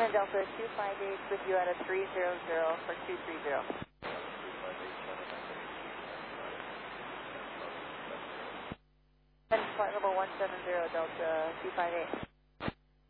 And Delta 258 with you at a 300 for 230. And flight level 170 Delta 258.